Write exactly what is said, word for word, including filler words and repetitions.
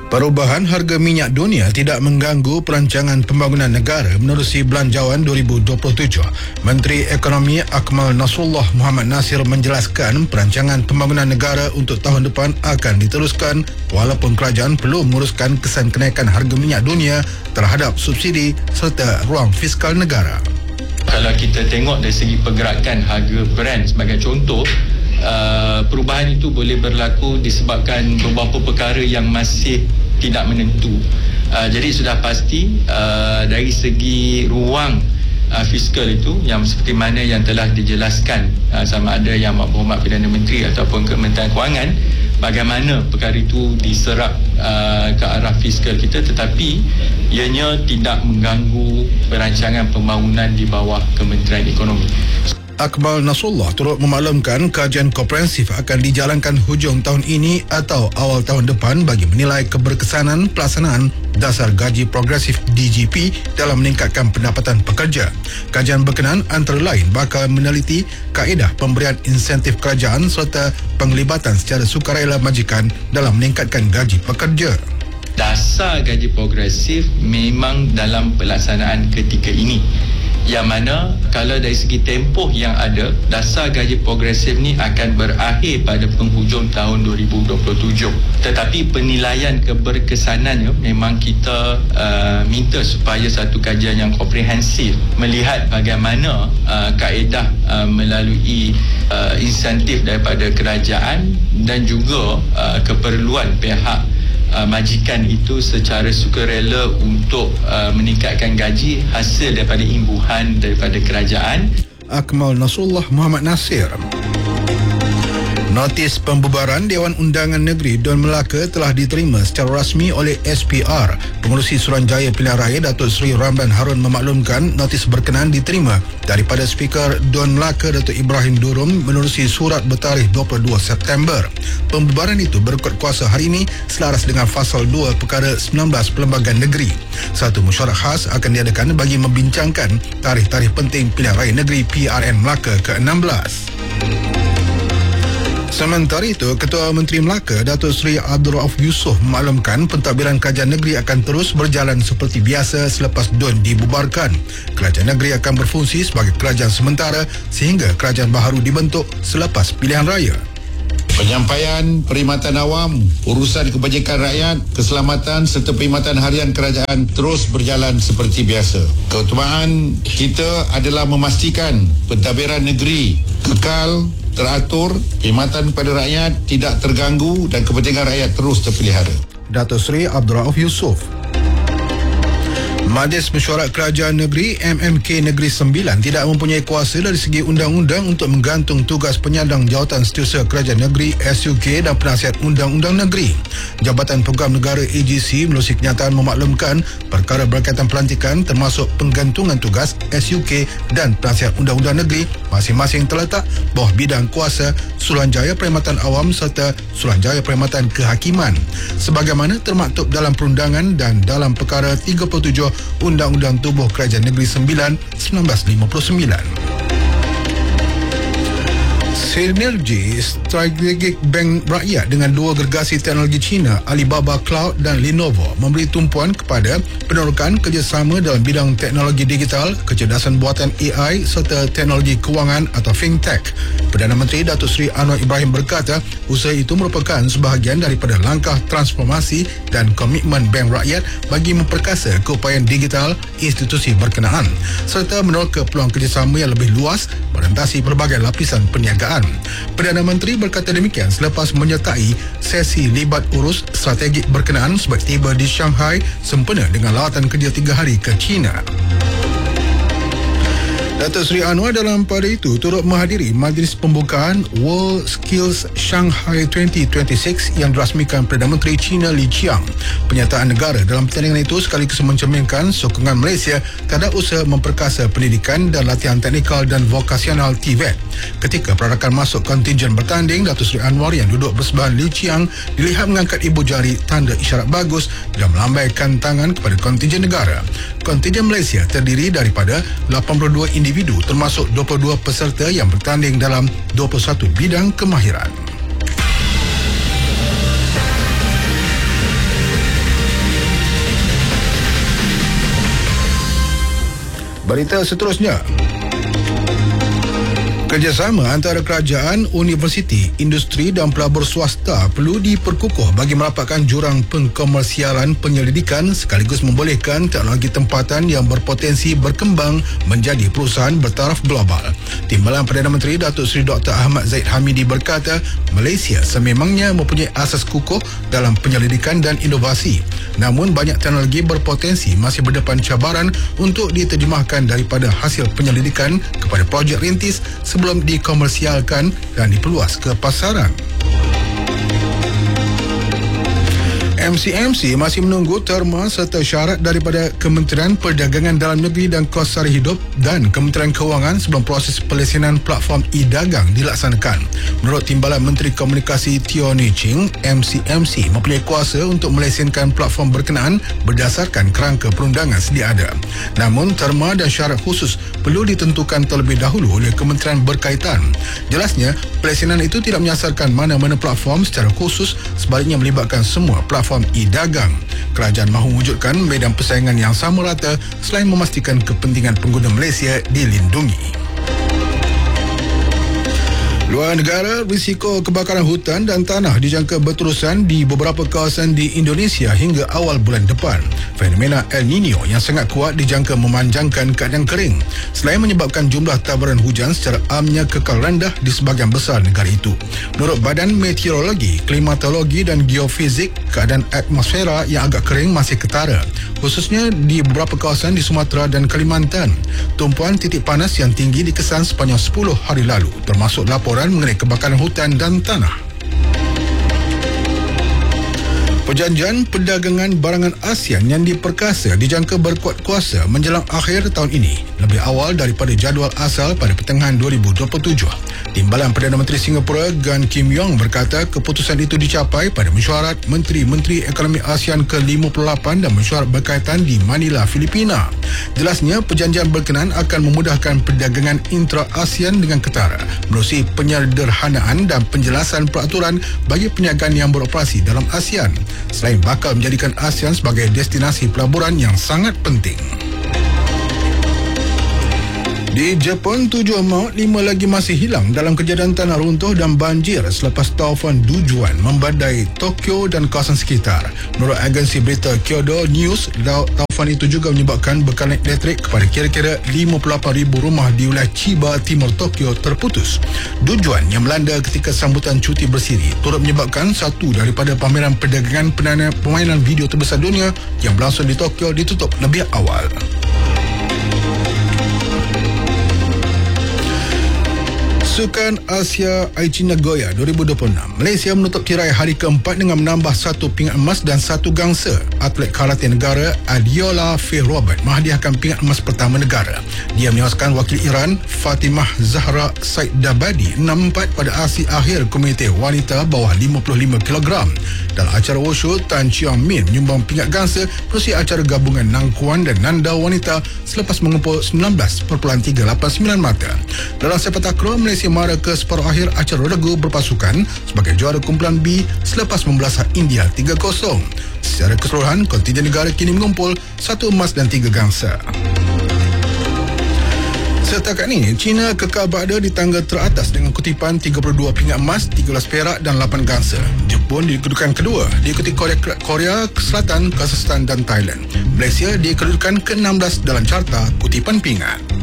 Perubahan harga minyak dunia tidak mengganggu perancangan pembangunan negara menerusi Belanjawan dua ribu dua puluh tujuh. Menteri Ekonomi Akmal Nasrullah Muhammad Nasir menjelaskan perancangan pembangunan negara untuk tahun depan akan diteruskan walaupun kerajaan perlu menguruskan kesan kenaikan harga minyak dunia terhadap subsidi serta ruang fiskal negara. Kalau kita tengok dari segi pergerakan harga Brent sebagai contoh, Uh, perubahan itu boleh berlaku disebabkan beberapa perkara yang masih tidak menentu. Uh, jadi sudah pasti uh, dari segi ruang uh, fiskal itu yang seperti mana yang telah dijelaskan uh, sama ada Yang Berhormat Perdana Menteri ataupun Kementerian Kewangan, bagaimana perkara itu diserap uh, ke arah fiskal kita, tetapi ianya tidak mengganggu perancangan pembangunan di bawah Kementerian Ekonomi. Akmal Nasrullah turut memaklumkan kajian komprehensif akan dijalankan hujung tahun ini atau awal tahun depan bagi menilai keberkesanan pelaksanaan dasar gaji progresif D G P dalam meningkatkan pendapatan pekerja. Kajian berkenaan antara lain bakal meneliti kaedah pemberian insentif kerajaan serta penglibatan secara sukarela majikan dalam meningkatkan gaji pekerja. Dasar gaji progresif memang dalam pelaksanaan ketika ini, yang mana kalau dari segi tempoh yang ada, dasar gaji progresif ni akan berakhir pada penghujung tahun dua ribu dua puluh tujuh. Tetapi penilaian keberkesanannya memang kita uh, minta supaya satu kajian yang komprehensif melihat bagaimana uh, kaedah uh, melalui uh, insentif daripada kerajaan dan juga uh, keperluan pihak Uh, majikan itu secara sukarela untuk uh, meningkatkan gaji hasil daripada imbuhan daripada kerajaan. Akmal Nasrullah Muhammad Nasir. Notis pembubaran Dewan Undangan Negeri Don Melaka telah diterima secara rasmi oleh S P R. Pengerusi Suruhanjaya Pilihan Raya Datuk Seri Ramlan Harun memaklumkan notis berkenaan diterima daripada Speaker Don Melaka Datuk Ibrahim Durum menerusi surat bertarikh dua puluh dua September. Pembubaran itu berkuat kuasa hari ini selaras dengan Fasal dua Perkara sembilan belas Perlembagaan Negeri. Satu mesyuarat khas akan diadakan bagi membincangkan tarikh-tarikh penting Pilihan Raya Negeri P R N Melaka ke enam belas. Sementara itu, Ketua Menteri Melaka Datuk Seri Abdul Rauf Yusof memaklumkan pentadbiran kerajaan negeri akan terus berjalan seperti biasa selepas D U N dibubarkan. Kerajaan negeri akan berfungsi sebagai kerajaan sementara sehingga kerajaan baharu dibentuk selepas pilihan raya. Penyampaian perkhidmatan awam, urusan kebajikan rakyat, keselamatan serta perkhidmatan harian kerajaan terus berjalan seperti biasa. Keutamaan kita adalah memastikan pentadbiran negeri kekal, teratur, perkhidmatan kepada rakyat tidak terganggu dan kepentingan rakyat terus terpelihara. Datuk Seri Abdul Rauf Yusof. Majlis Mesyuarat Kerajaan Negeri M M K Negeri Sembilan tidak mempunyai kuasa dari segi undang-undang untuk menggantung tugas penyandang Jawatan Setiausaha Kerajaan Negeri S U K dan Penasihat Undang-Undang Negeri. Jabatan Program Negara A G C menerusi kenyataan memaklumkan perkara berkaitan pelantikan termasuk penggantungan tugas S U K dan Penasihat Undang-Undang Negeri masing-masing terletak bawah bidang kuasa Suruhanjaya Perkhidmatan Awam serta Suruhanjaya Perkhidmatan Kehakiman sebagaimana termaktub dalam perundangan dan dalam perkara tiga puluh tujuh Undang-Undang Tubuh Kerajaan Negeri sembilan seribu sembilan ratus lima puluh sembilan. Sinergi strategik Bank Rakyat dengan dua gergasi teknologi China, Alibaba Cloud dan Lenovo, memberi tumpuan kepada penerokan kerjasama dalam bidang teknologi digital, kecerdasan buatan A I serta teknologi kewangan atau fintech. Perdana Menteri Datuk Seri Anwar Ibrahim berkata, usaha itu merupakan sebahagian daripada langkah transformasi dan komitmen Bank Rakyat bagi memperkasa keupayaan digital institusi berkenaan serta meneroka peluang kerjasama yang lebih luas merentasi pelbagai lapisan perniagaan. Perdana Menteri berkata demikian selepas menyertai sesi libat urus strategik berkenaan sebab tiba di Shanghai sempena dengan lawatan kerja tiga hari ke China. Datuk Seri Anwar dalam pada itu turut menghadiri majlis pembukaan World Skills Shanghai dua ribu dua puluh enam yang dirasmikan Perdana Menteri China Li Qiang. Pernyataan negara dalam pertandingan itu sekaligus mencerminkan sokongan Malaysia terhadap usaha memperkasa pendidikan dan latihan teknikal dan vokasional T V E T. Ketika perarakan masuk kontingen bertanding, Datuk Seri Anwar yang duduk bersebelahan Li Qiang dilihat mengangkat ibu jari tanda isyarat bagus dan melambaikan tangan kepada kontingen negara. Kontingen Malaysia terdiri daripada lapan puluh dua individu termasuk dua puluh dua peserta yang bertanding dalam dua puluh satu bidang kemahiran. Berita seterusnya. Kerjasama antara kerajaan, universiti, industri dan pelabur swasta perlu diperkukuh bagi merapatkan jurang pengkomersialan penyelidikan sekaligus membolehkan teknologi tempatan yang berpotensi berkembang menjadi perusahaan bertaraf global. Timbalan Perdana Menteri Datuk Seri Doktor Ahmad Zahid Hamidi berkata, Malaysia sememangnya mempunyai asas kukuh dalam penyelidikan dan inovasi. Namun banyak teknologi berpotensi masih berdepan cabaran untuk diterjemahkan daripada hasil penyelidikan kepada projek rintis sebelum dikomersialkan dan diperluas ke pasaran. M C M C masih menunggu terma serta syarat daripada Kementerian Perdagangan Dalam Negeri dan Kos Sara Hidup dan Kementerian Kewangan sebelum proses pelesenan platform e-dagang dilaksanakan. Menurut Timbalan Menteri Komunikasi Teo Nii Ching, M C M C mempunyai kuasa untuk melesenkan platform berkenaan berdasarkan kerangka perundangan sedia ada. Namun, terma dan syarat khusus perlu ditentukan terlebih dahulu oleh kementerian berkaitan. Jelasnya, pelesenan itu tidak menyasarkan mana-mana platform secara khusus, sebaliknya melibatkan semua platform e-dagang. Kerajaan mahu mewujudkan medan persaingan yang sama rata selain memastikan kepentingan pengguna Malaysia dilindungi. Luar negara, risiko kebakaran hutan dan tanah dijangka berterusan di beberapa kawasan di Indonesia hingga awal bulan depan. Fenomena El Nino yang sangat kuat dijangka memanjangkan keadaan kering selain menyebabkan jumlah taburan hujan secara amnya kekal rendah di sebahagian besar negara itu. Menurut Badan Meteorologi, Klimatologi dan Geofizik, keadaan atmosfera yang agak kering masih ketara, khususnya di beberapa kawasan di Sumatera dan Kalimantan. Tumpuan titik panas yang tinggi dikesan sepanjang sepuluh hari lalu, termasuk laporan mengenai kebakaran hutan dan tanah. Perjanjian Perdagangan Barangan ASEAN yang diperkasa dijangka berkuat kuasa menjelang akhir tahun ini, lebih awal daripada jadual asal pada pertengahan dua ribu dua puluh tujuh. Timbalan Perdana Menteri Singapura Gan Kim Yong berkata keputusan itu dicapai pada mesyuarat Menteri-Menteri Ekonomi ASEAN ke lima puluh lapan dan mesyuarat berkaitan di Manila, Filipina. Jelasnya, perjanjian berkenaan akan memudahkan perdagangan intra-ASEAN dengan ketara, menerusi penyederhanaan dan penjelasan peraturan bagi perniagaan yang beroperasi dalam ASEAN, selain bakal menjadikan ASEAN sebagai destinasi pelaburan yang sangat penting. Di Jepun, tujuh maut, lima lagi masih hilang dalam kejadian tanah runtuh dan banjir selepas taufan Dujuan membadai Tokyo dan kawasan sekitar. Menurut agensi berita Kyodo News, taufan itu juga menyebabkan bekalan elektrik kepada kira-kira lima puluh lapan ribu rumah di wilayah Chiba, timur Tokyo terputus. Dujuan yang melanda ketika sambutan cuti bersiri turut menyebabkan satu daripada pameran perdagangan permainan video terbesar dunia yang berlangsung di Tokyo ditutup lebih awal. Sukan Asia Aichi Nagoya dua ribu dua puluh enam, Malaysia menutup tirai hari keempat dengan menambah satu pingat emas dan satu gangsa. Atlet karate negara Adiola Faye Robert menghadiahkan pingat emas pertama negara. Dia menewaskan wakil Iran Fatimah Zahra Saidabadi enam empat pada aksi akhir komuniti wanita bawah lima puluh lima kilogram. Dalam acara Wushu, Tan Chiang Min menyumbang pingat gangsa menerusi acara gabungan Nangkuan dan Nanda wanita selepas mengumpul sembilan belas perpuluhan tiga lapan sembilan mata. Dalam sepak takraw, Malaysia mara ke separuh akhir acara regu berpasukan sebagai juara kumpulan B selepas membelasah India tiga kosong. Secara keseluruhan, kontingen negara kini mengumpul satu emas dan tiga gangsa. Setakat ini, China kekal berada di tangga teratas dengan kutipan tiga puluh dua pingat emas, tiga belas perak dan lapan gangsa. Jepun di kedudukan kedua, diikuti Korea, Korea Selatan, Kazakhstan dan Thailand. Malaysia di kedudukan ke enam belas dalam carta kutipan pingat.